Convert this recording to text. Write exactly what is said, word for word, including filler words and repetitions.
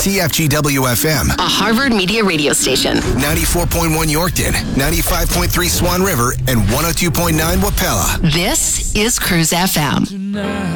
T F G W F M, a Harvard Media radio station. ninety-four point one Yorkton, ninety-five point three Swan River, and one oh two point nine Wapella. This is Cruise F M. Tonight.